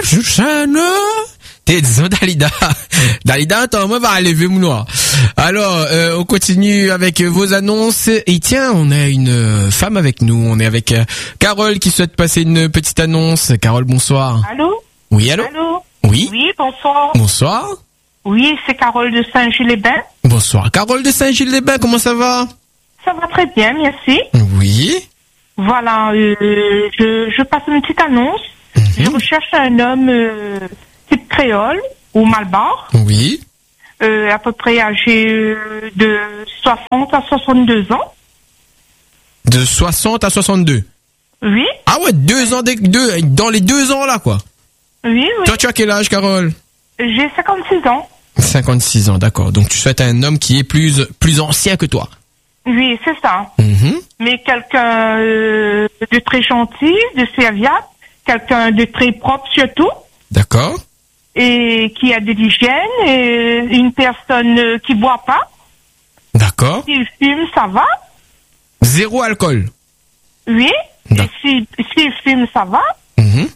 cherche un homme. T'es disons Dalida. Dalida, attends, moi va lever mon noir. Alors, on continue avec vos annonces. Et tiens, on a une femme avec nous. On est avec Carole qui souhaite passer une petite annonce. Carole, bonsoir. Allô? Oui, allô? Allô? Oui. Oui, bonsoir. Bonsoir. Oui, c'est Carole de Saint-Gilles-les-Bains. Bonsoir. Carole de Saint-Gilles-les-Bains, comment ça va? Ça va très bien, merci. Oui. Voilà, je passe une petite annonce. Je recherche un homme type créole ou malbar. Oui. À peu près âgé de 60 à 62 ans. De 60 à 62. Oui. Ah ouais, 2 ans, dans les 2 ans là, quoi. Oui, oui. Toi, tu as quel âge, Carole? J'ai 56 ans. 56 ans, d'accord. Donc, tu souhaites un homme qui est plus ancien que toi. Oui, c'est ça. Mhm. Mais quelqu'un de très gentil, de serviable, quelqu'un de très propre surtout, D'accord. et qui a de l'hygiène, et une personne qui boit pas. D'accord. S'il fume, ça va. Zéro alcool. Oui. D'accord. Et s'il fume, ça va. Mhm.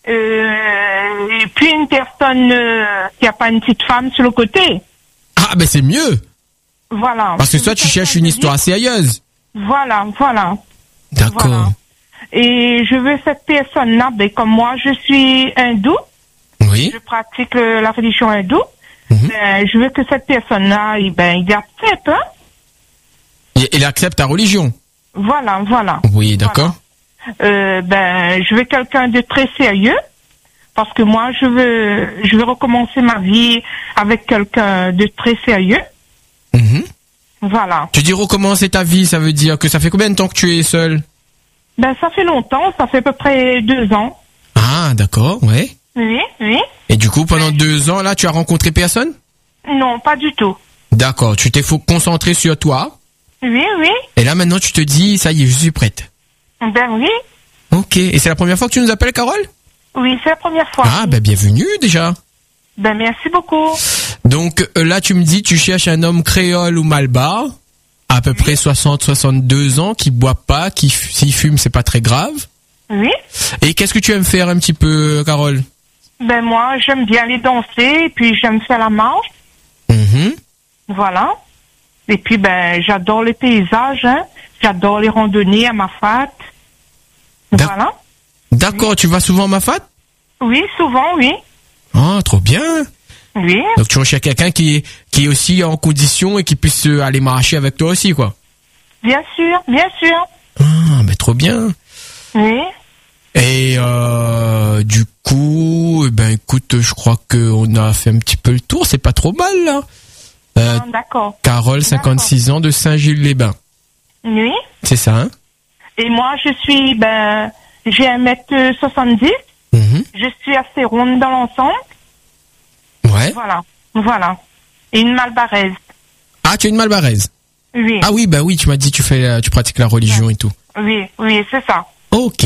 Et puis une personne qui a pas une petite femme sur le côté. Ah, ben c'est mieux. Voilà. Parce que toi, tu cherches une histoire sérieuse. Voilà. D'accord. Voilà. Et je veux cette personne-là, ben, comme moi, je suis hindou. Oui. Je pratique la religion hindoue. Ben, je veux que cette personne-là, il accepte. Hein? Il accepte ta religion. Voilà. Oui, d'accord. Ben, je veux quelqu'un de très sérieux. Parce que moi, je veux recommencer ma vie avec quelqu'un de très sérieux. Mhm. Voilà. Tu dis recommencer ta vie, ça veut dire que ça fait combien de temps que tu es seule? Ben, ça fait longtemps, ça fait à peu près 2 ans. Ah, d'accord, ouais. Oui. Et du coup, pendant 2 ans, là, tu as rencontré personne? Non, pas du tout. D'accord, tu t'es concentré sur toi. Oui. Et là, maintenant, tu te dis, ça y est, je suis prête. Ben oui. Ok. Et c'est la première fois que tu nous appelles, Carole? Oui, c'est la première fois. Ah, ben bienvenue déjà. Ben, merci beaucoup. Donc là, tu me dis, tu cherches un homme créole ou malbar, à peu près 60-62 ans, qui boit pas, s'il fume, c'est pas très grave. Oui. Et qu'est-ce que tu aimes faire un petit peu, Carole? Ben, moi, j'aime bien aller danser, et puis j'aime faire la marche. Mhm. Voilà. Et puis, ben, j'adore les paysages, hein. J'adore les randonnées à Mafate. Voilà. D'accord, tu vas souvent à Mafate? Oui, souvent, oui. Ah, trop bien. Oui. Donc tu recherches quelqu'un qui est aussi en condition et qui puisse aller marcher avec toi aussi, quoi. Bien sûr. Ah, mais trop bien. Oui. Et du coup, ben écoute, je crois qu'on a fait un petit peu le tour, c'est pas trop mal là. D'accord. Carole, 56 ans, de Saint-Gilles-les-Bains. Oui. C'est ça, hein? Et moi, j'ai 1m70. Mhm. Je suis assez ronde dans l'ensemble. Ouais. Voilà. Et une malbaraise. Ah, tu es une malbaraise? Oui. Ah oui, bah oui, tu m'as dit tu pratiques la religion et tout. Oui, c'est ça. Ok.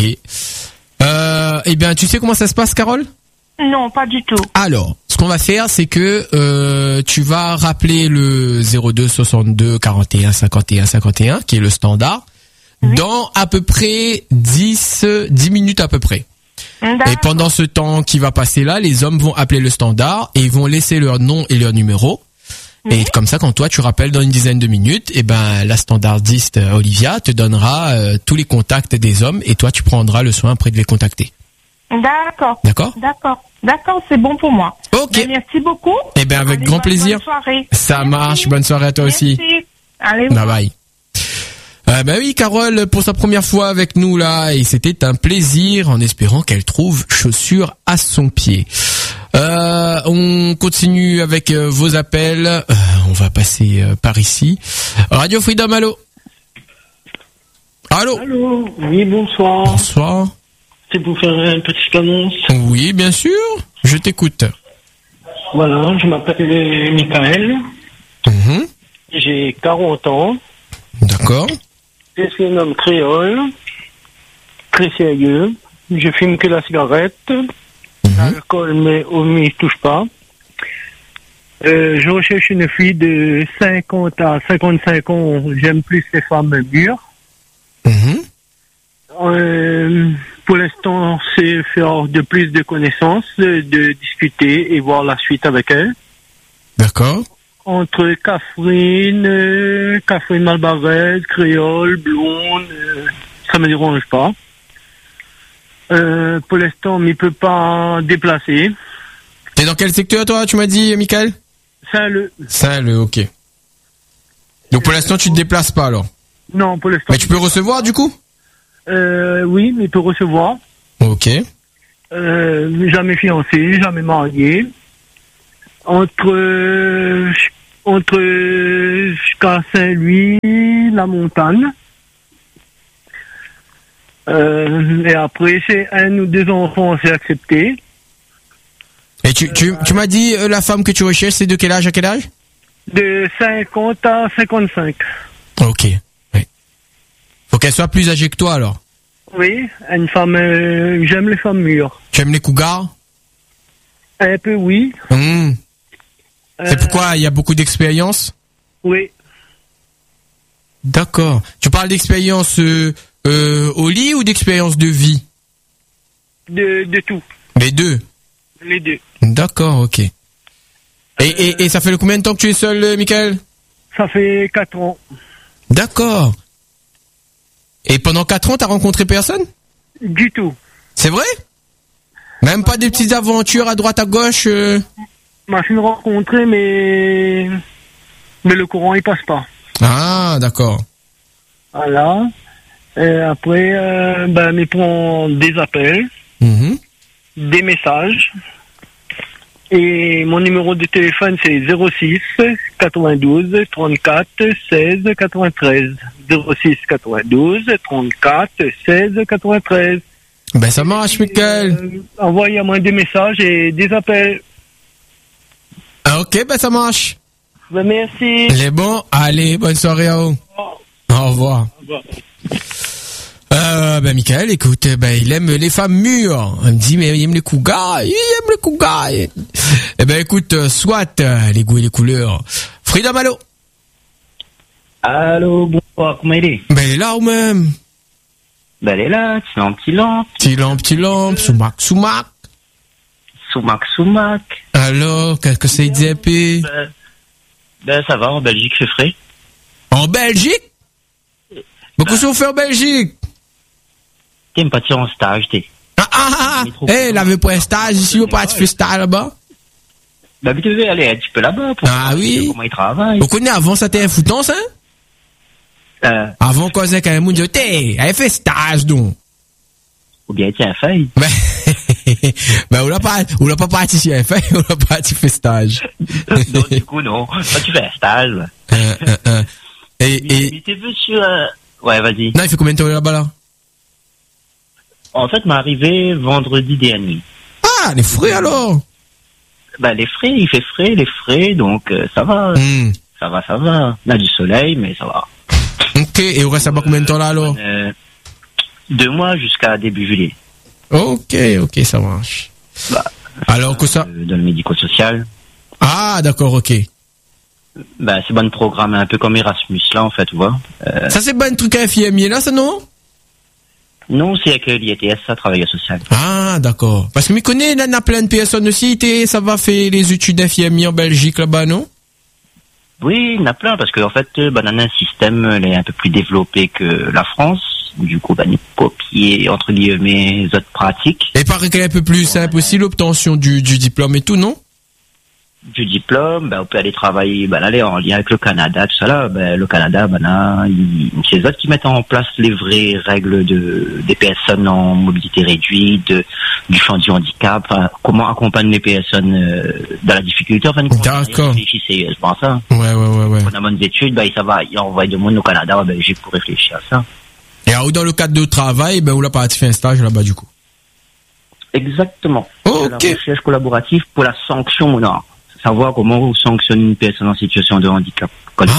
Eh bien, tu sais comment ça se passe, Carole? Non, pas du tout. Alors, ce qu'on va faire, c'est que tu vas rappeler le 02 62 41 51 51, qui est le standard, dans à peu près 10 minutes à peu près. Et pendant ce temps qui va passer là, les hommes vont appeler le standard et ils vont laisser leur nom et leur numéro. Et comme ça, quand toi tu rappelles dans une dizaine de minutes, et ben la standardiste Olivia te donnera tous les contacts des hommes et toi tu prendras le soin après de les contacter. D'accord, c'est bon pour moi. Ok. Ben, merci beaucoup. Et ben avec grand plaisir. Bonne soirée. Ça marche. Bonne soirée à toi aussi. Allez. Bye bye. Ben oui, Carole, pour sa première fois avec nous là, et c'était un plaisir, en espérant qu'elle trouve chaussures à son pied. On continue avec vos appels. On va passer par ici. Radio Freedom, allô. Allô. Oui, bonsoir. Bonsoir. C'est pour faire une petite annonce. Oui, bien sûr. Je t'écoute. Voilà, je m'appelle Michael. Mhm. J'ai 40 ans. D'accord. Je suis un homme créole, très sérieux. Je fume que la cigarette. L'alcool, mais au je touche pas. Je recherche une fille de 50 à 55 ans. J'aime plus les femmes mûres. Pour l'instant, c'est faire de plus de connaissances, de discuter et voir la suite avec elle. D'accord. Entre Catherine Malbarès, créole, blonde, ça me dérange pas. Pour l'instant, on ne peut pas déplacer. T'es dans quel secteur, toi, tu m'as dit, Michael? Saint-Leu, ok. Donc pour l'instant, tu te déplaces pas, alors? Non, pour l'instant. Mais tu peux recevoir, du coup? Oui, mais il peut recevoir. Ok. Jamais fiancé, jamais marié. Entre jusqu'à Saint-Louis, la montagne. Et après, c'est 1 ou 2 enfants, c'est accepté. Et tu m'as dit, la femme que tu recherches, c'est de quel âge à quel âge? De 50 à 55. Ok. Oui. Faut qu'elle soit plus âgée que toi, alors. Oui, une femme, j'aime les femmes mûres. Tu aimes les cougars? Un peu, oui. C'est pourquoi il y a beaucoup d'expérience? Oui. D'accord. Tu parles d'expérience au lit ou d'expérience de vie? De tout. Les deux? Les deux. D'accord, ok. Et ça fait combien de temps que tu es seul, Michael? Ça fait 4 ans. D'accord. Et pendant 4 ans, t'as rencontré personne? Du tout. C'est vrai? Même pas des petites aventures à droite à gauche M'a fait rencontrer, mais le courant, il passe pas. Ah, d'accord. Voilà. Et après, il prend des appels, des messages. Et mon numéro de téléphone, c'est 06 92 34 16 93. 06 92 34 16 93. Ben ça marche, Michael. Envoyez-moi des messages et des appels. Ah, ok, ben ça marche. Ben merci. Les bons, allez, bonne soirée à vous. Au revoir. Ben Michael, écoute, il aime les femmes mûres. Il me dit, mais il aime les cougars. Il aime les cougars. Eh ben écoute, soit les goûts et les couleurs. Frida Malo. Allô, bonsoir, comment il est? Ben il est là ou même? Ben elle est là, petit lampe. Petit lampe, soumac. Soumac. Alors, qu'est-ce que c'est dit un peu? Ben ça va, en Belgique c'est frais. En Belgique? Mais qu'est-ce qu'on fait en Belgique? T'es pas tiré en stage, t'es. Il avait pas un stage ici, ou pas, tu fais stage là-bas? Ben, tu devais aller un petit peu là-bas pour voir comment il travaille. Vous connaissez avant, ça t'était un fouton, ça? Avant, quand c'est quand même, on dit, elle fait stage, donc. Ou bien, tiens, feuille. Ben, on l'a pas parti si elle fait, on l'a parti fait stage. Non, du coup, non. Toi, tu fais un stage. Et t'es vu sur, ouais, vas-y. Non, il fait combien de temps là-bas, là? En fait, m'est arrivé vendredi dernier. Ah, les frais, alors? Ben, les frais, il fait frais, les frais, donc, ça va. Ça va. On a du soleil, mais ça va. Ok, et on reste là-bas combien de temps, là, alors? 2 mois jusqu'à début juillet. Ok, ça marche. Bah, alors que ça? Dans le médico-social. Ah, d'accord, ok. Bah, c'est bon programme, un peu comme Erasmus, là, en fait, tu vois. Ça, c'est pas un truc à FIMI, là, ça, non? Non, c'est avec l'IETS, ça, travail social. Ah, d'accord. Parce que je connais, là, il y a plein de personnes aussi, ça va faire les études d'infirmier en Belgique, là-bas, non? Oui, il y en a plein, parce qu'en fait, on a un système, est un peu plus développé que la France. Du coup, nous copier, entre guillemets, les autres pratiques. Et paraît qu'elle est un peu plus simple aussi, l'obtention du diplôme et tout, non? Du diplôme, on peut aller travailler, aller en lien avec le Canada, tout ça là. Le Canada, c'est eux autres qui mettent en place les vraies règles des personnes en mobilité réduite, du champ du handicap, comment accompagner les personnes dans la difficulté. Enfin, d'accord. C'est pour ça. Ouais. On a bonnes études, ça va, ils envoient de monde au Canada, en Belgique pour réfléchir à ça. Et dans le cadre de travail, on l'a pas fait un stage là-bas, du coup. Exactement. Ok. C'est la recherche collaborative pour la sanction, non. Savoir comment on sanctionne une personne en situation de handicap.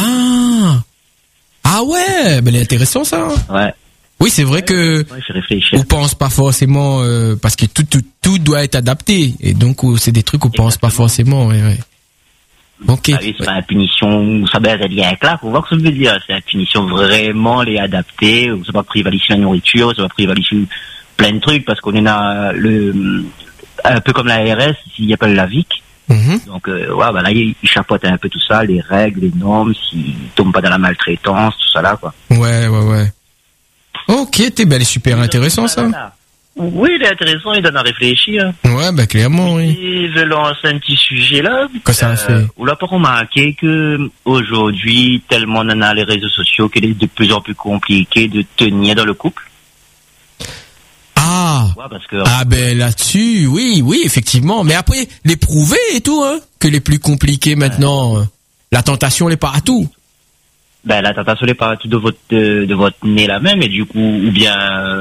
Ah ouais, c'est intéressant ça. Ouais. Oui, c'est vrai que on pense pas forcément parce que tout doit être adapté et donc c'est des trucs qu'on pense pas forcément. Ouais. Ok. Oui, c'est pas une punition, ça va être lié avec là, faut voir ce que ça veut dire. C'est une punition vraiment les adapter, ça va priver la nourriture, ça va priver plein de trucs parce qu'on a un peu comme l'ARS, ici il appelle la VIC. Donc là il chapeaute un peu tout ça, les règles, les normes, s'ils tombent pas dans la maltraitance, tout ça là quoi. Ouais. Ok, elle est super intéressant ça. Oui, il est intéressant, il donne à réfléchir. Ouais, clairement, oui. Et je lance un petit sujet là. Qu'est-ce que ça fait? On l'a pas remarqué que aujourd'hui, tellement on en a les réseaux sociaux qu'il est de plus en plus compliqué de tenir dans le couple. Ouais, parce que... là-dessus, oui, effectivement. Mais après, les prouver et tout, hein, que les plus compliqués maintenant, la tentation n'est pas à tout. La tentation n'est pas à tout de votre nez là même, et du coup, ou bien,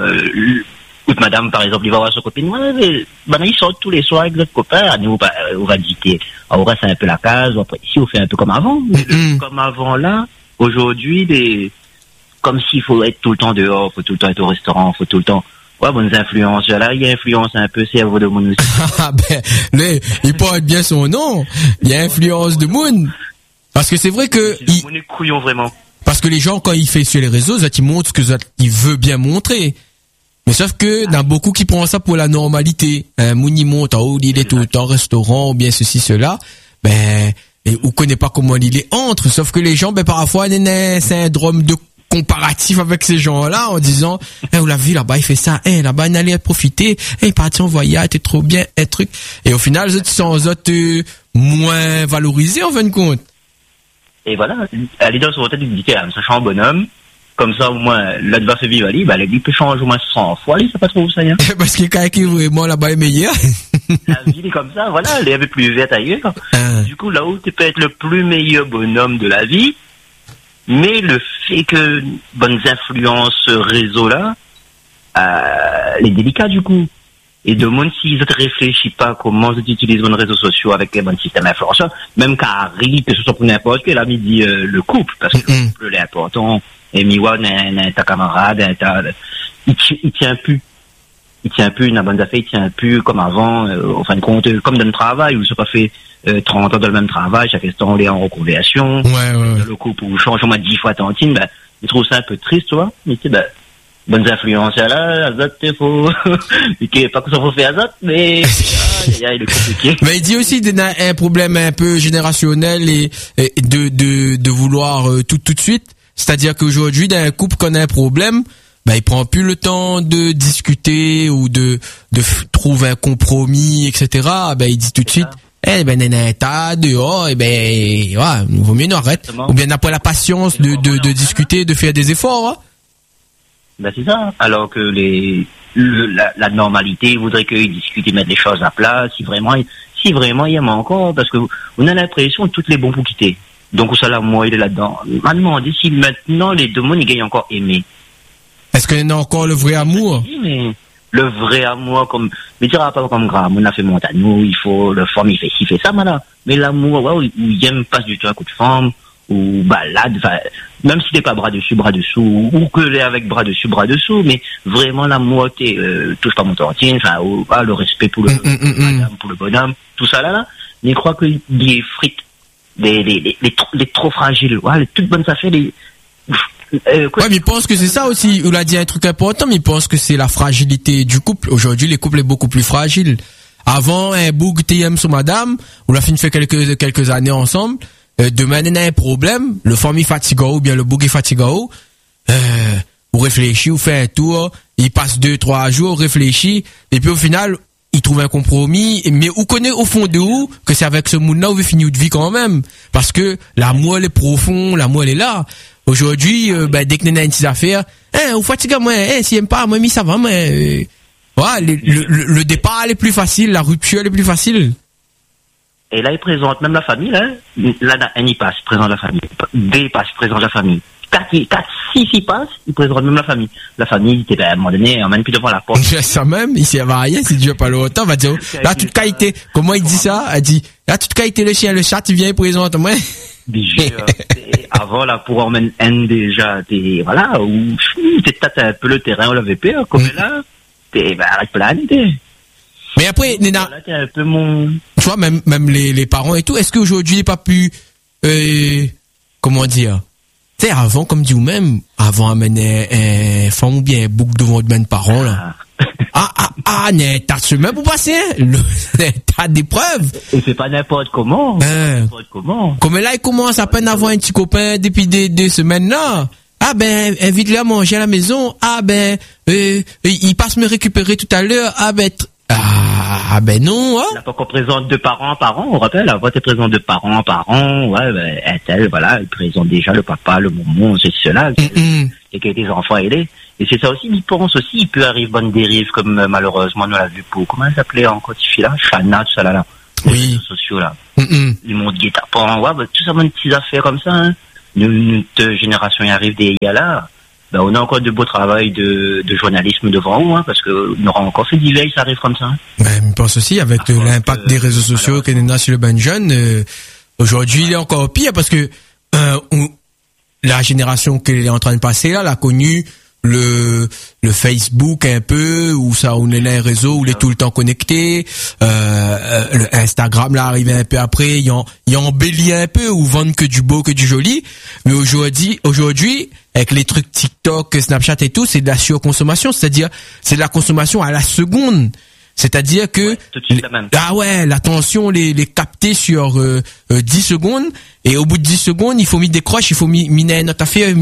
madame, par exemple, il va voir son copine, il sort tous les soirs avec notre copain, nous, on va dicter. On reste un peu la case, après, ici, on fait un peu comme avant. Comme avant là, aujourd'hui, comme s'il faut être tout le temps dehors, faut tout le temps être au restaurant, faut tout le temps... Ouais, bonnes influences. Là, il y a influence un peu, c'est à vous de Moon aussi. Il porte bien son nom. Il y a influence de Moon. Parce que c'est vrai que... Moon est couillon, vraiment. Parce que les gens, quand ils font sur les réseaux, ils montrent ce qu'ils veulent bien montrer. Mais sauf que, il y en a beaucoup qui prennent ça pour la normalité. Moon, il monte, il est tout le temps au restaurant, ou bien ceci, cela. Et on connaît pas comment il est entre. Sauf que les gens, parfois, il y a un syndrome de comparatif avec ces gens-là en disant on l'a vu là-bas il fait ça, là-bas il allait profiter, il parti en voyage, t'es trop bien, un truc, et au final ils sont moins valorisés en fin de compte. Et voilà, elle est dans son tête, il dit ça change un bonhomme, comme ça au moins l'autre va se vivre à lui, il peut changer au moins 100 fois, il sait pas trop où ça vient. Parce que quand il est vraiment là-bas est meilleur. La vie est comme ça, voilà, elle est un peu plus verte ailleurs. Du coup là où tu peux être le plus meilleur bonhomme de la vie, mais le fait que bonnes influences réseau-là, est délicat du coup. Et de monde s'ils ne réfléchissent pas comment ils utilisent les réseaux sociaux avec les bons systèmes d'influence, même Carrie, que ce soit pour n'importe quel, il dit le couple, parce que le couple est important. Et Miwa, ta camarade, il tient plus. Il tient plus une bonne affaire, il tient plus comme avant, en fin de compte, comme dans le travail, où ça pas fait 30 ans dans le même travail, chaque instant on est en reconversion. Dans le couple où change au moins 10 fois tantine, je trouve ça un peu triste, tu vois. Mais tu sais, bonnes influences là, Azot, il faut, pas que ça faut faire Azot, mais, il est compliqué. Mais il dit aussi qu'il y a un problème un peu générationnel et de vouloir tout de suite. C'est-à-dire qu'aujourd'hui, dans un couple, quand on a un problème, il prend plus le temps de discuter ou de trouver un compromis, etc. Il dit tout de suite, t'as dehors, il vaut mieux nous arrête. Ou bien n'a pas la patience de discuter, de faire des efforts, c'est ça. Alors que la normalité voudrait qu'ils discutent et mettent les choses à plat, si vraiment il aime encore, parce que on a l'impression que toutes les bons pour quitter. Donc, ça là, moi, il est là-dedans. On demandé si maintenant les deux mondes, ils gagnent encore aimer. Est-ce qu'il y en a encore le vrai amour? Oui, mais le vrai amour, mais tu diras pas comme grave, on a fait montagne, nous, il faut, le forme, il fait ça, voilà. Mais l'amour, où il aime pas du tout un coup de forme, ou balade, même si t'es pas bras dessus, bras dessous, ou que l'est avec bras dessus, bras dessous, mais vraiment l'amour, touche pas mon tortine, le respect pour le madame, pour le bonhomme, tout ça là, mais je crois qu'il est frites, les trop fragiles, les toutes bonnes affaires, mais il pense que c'est ça aussi. Il a dit un truc important, mais il pense que c'est la fragilité du couple. Aujourd'hui, les couples sont beaucoup plus fragiles. Avant, un bouc t'aime sur madame, on l'a fait quelques années ensemble. Demain, il y a un problème, le famille fatigue ou bien le bouc est fatigué. On réfléchit, on fait un tour, il passe 2-3 jours, on réfléchit, et puis au final, il trouve un compromis, mais on connaît au fond de où que c'est avec ce monde-là où il finit de vie quand même. Parce que l'amour elle est profond, l'amour elle est là. Aujourd'hui, dès que nous avons une petite affaire, on fatigue moi, si aime pas, moi, ça va, moi. Le départ elle est plus facile, la rupture elle est plus facile. Et là, il présente même la famille, là. Là, il passe, présente la famille. B passe, présente la famille. 6 il passe, il présente même la famille. La famille, à un moment donné, on mène plus devant la porte. Ça même, il s'y va rien, si Dieu pas longtemps, va dire, là, toute qualité, comment il dit ça? Elle dit, là, toute qualité, le chien, le chat, tu viens, il présente, moi. Avant, là, pour emmener un déjà, voilà, où, t'es tâte un peu le terrain, on l'avait peur, comme là, arrête plein d'idées. Mais après, Nena, là, t'es un peu mon... tu vois, même les parents et tout, est-ce qu'aujourd'hui, il n'est pas plus, comment dire, Tu sais, avant, comme dit vous-même, avant amener un femme ou bien un bouc devant de parents, là. T'as même pour passer, t'as des preuves. Et c'est pas n'importe comment. N'importe comment. Comme là, il commence à peine à avoir un petit copain depuis deux semaines, là. Ah ben, invite-le à manger à la maison. Ah ben, il passe me récupérer tout à l'heure. Ah ben non, hein. On n'a pas qu'on présente 2 parents par an, on rappelle, avant t'es présent 2 parents par an, ouais, ben, tel, voilà, il présente déjà le papa, le maman, c'est cela, et qu'il y a des enfants aidés. Et c'est ça aussi, il pense aussi, il peut arriver bonne dérive, comme malheureusement, nous l'a vu pour, comment elle s'appelait encore, cette fille-là? Chana, tout ça là. Oui. Les réseaux sociaux, là. Les mondes guet-apens, ouais, ben, tout ça, bonnes petites affaires comme ça, hein. Notre génération y arrive des gars là. Ben, on a encore de beaux travail de journalisme devant nous, hein, parce que on aura encore fait d'hiver, ça arrive comme ça. Hein. Ben, je pense aussi, avec l'impact des réseaux sociaux qu'on a sur le ben jeune, aujourd'hui, il est encore pire, parce que, la génération qu'elle est en train de passer là, l'a connu le Facebook un peu, où ça, on est là un réseau, où il est tout le temps connecté, le Instagram là arrivé un peu après, il y a embelli un peu, ou vendre que du beau, que du joli, mais aujourd'hui, avec les trucs TikTok, Snapchat et tout, c'est de la surconsommation, c'est-à-dire, c'est de la consommation à la seconde. C'est-à-dire que l'attention les capter sur 10 secondes, et au bout de 10 secondes, il faut mettre des croches, il faut miner une autre affaire,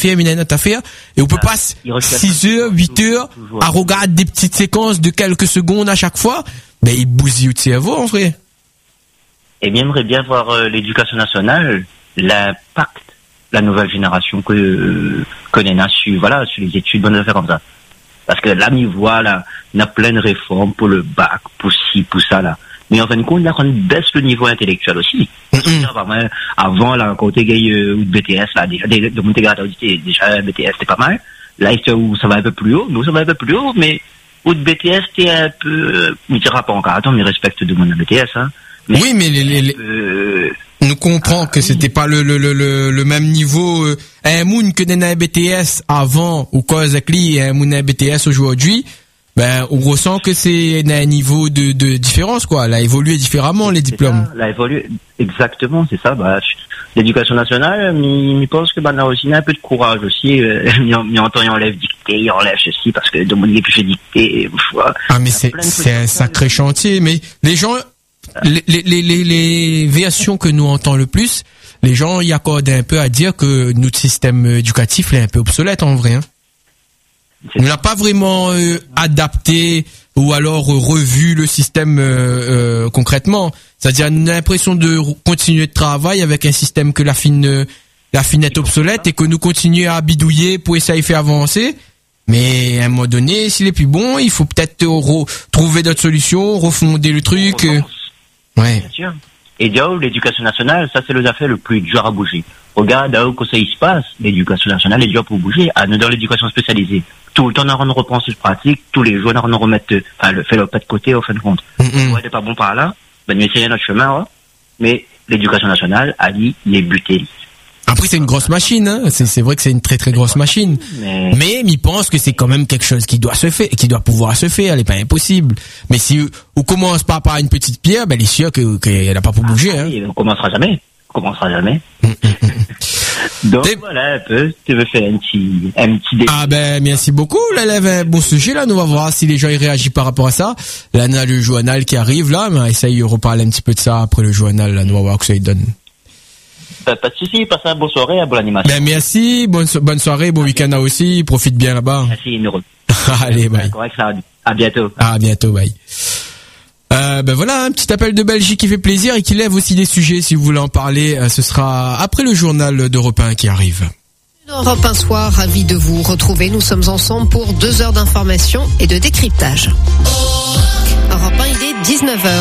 et on peut pas 6 heures, 8 heures à regarder des petites séquences de quelques secondes à chaque fois. Ben il bousille le cerveau en vrai. Et j'aimerais bien voir l'éducation nationale, l'impact la nouvelle génération que connaît sur les études, bonnes affaires comme ça. Parce que là, il voit, là, il y a plein de réformes pour le bac, pour ci, pour ça, là. Mais en fin de compte, là, on baisse le niveau intellectuel aussi. Avant, là, côté gay ou de BTS, là, déjà, de Montégrata, déjà, BTS, c'était pas mal. Là, ça va un peu plus haut, nous, ça va un peu plus haut, mais, ou de BTS, t'es un peu, ne dira pas encore, attends, mais respecte de mon BTS, hein. Mais oui, mais nous comprend que c'était pas le même niveau, un moon que d'un BTS avant, ou cause avec lui, et un moon d'un BTS aujourd'hui. Ben, on ressent que c'est un niveau de différence, quoi. Elle a évolué différemment, les diplômes. Elle a évolué, exactement, c'est ça. Bah, l'éducation nationale, il pense que, là aussi, il y a un peu de courage aussi. Il entend, il enlève dictée, il enlève ceci, parce que demander plus de dictée, ah, mais c'est un sacré chantier, mais les gens, les versions que nous entend le plus, les gens y accordent un peu à dire que notre système éducatif est un peu obsolète, en vrai, hein. On n'a pas vraiment adapté ou alors revu le système concrètement. C'est-à-dire, on a l'impression de continuer de travailler avec un système que la fine est obsolète et que nous continuons à bidouiller pour essayer de faire avancer. Mais à un moment donné, s'il est plus bon, il faut peut-être trouver d'autres solutions, refonder le truc. Ouais. Bien sûr. Et d'ailleurs, l'éducation nationale, ça c'est le affaire le plus dur à bouger. Regarde, là où ça y se passe, l'éducation nationale est dure pour bouger. Dans l'éducation spécialisée, tout le temps, on reprend ce pratique, tous les jours, on remettre, le fait le pas de côté, au fin de compte. Ouais, t'es pas bon par là, ben, nous essayons notre chemin, ouais. Mais l'éducation nationale, Ali, il est buté. Après, c'est une grosse machine, hein. C'est vrai que c'est une très très grosse machine. Mais il pense que c'est quand même quelque chose qui doit se faire, qui doit pouvoir se faire. Elle est pas impossible. Mais si on commence pas par une petite pierre, ben, il est sûr qu'elle n'a pas pour bouger, hein. On commencera jamais. Donc, voilà, un peu, tu veux faire un petit débat. Ah ben, merci beaucoup, là, il avait un bon sujet, là, nous on va voir si les gens y réagissent par rapport à ça. Là, on a le journal qui arrive, là, mais on essaye de reparler un petit peu de ça après le journal, là, nous on va voir que ça y donne. Pas de soucis, passe une bonne soirée, bonne animation. Ben, merci, bonne soirée, bon week-end là aussi, profite bien là-bas. Merci, heureux. Allez, bye. Correct, ça, à bientôt. À bientôt, bye. Ben voilà, un petit appel de Belgique qui fait plaisir et qui lève aussi des sujets. Si vous voulez en parler, ce sera après le journal d'Europe 1 qui arrive. Europe 1 Soir, ravi de vous retrouver. Nous sommes ensemble pour 2 heures d'information et de décryptage. Europe 1, il est 19h.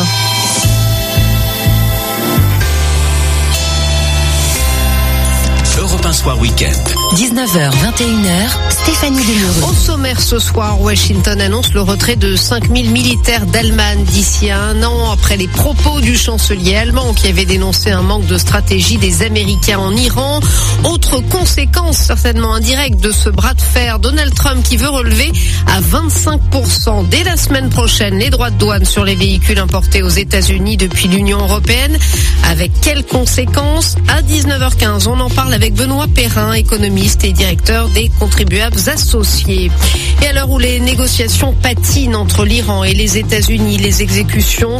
Europe 1 Soir Week-end. 19h, 21h, Stéphanie Demeureux. Au sommaire ce soir, Washington annonce le retrait de 5000 militaires d'Allemagne d'ici à 1 an après les propos du chancelier allemand qui avait dénoncé un manque de stratégie des Américains en Iran. Autre conséquence certainement indirecte de ce bras de fer, Donald Trump qui veut relever à 25% dès la semaine prochaine les droits de douane sur les véhicules importés aux États-Unis depuis l'Union européenne. Avec quelles conséquences? À 19h15, on en parle avec Benoît Perrin, économiste et directeur des contribuables associés. Et à l'heure où les négociations patinent entre l'Iran et les États-Unis, les exécutions